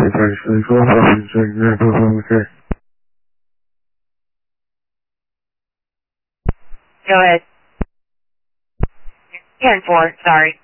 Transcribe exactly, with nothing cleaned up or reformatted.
暂时说话是正确的方式。 Go ahead. ten four, sorry.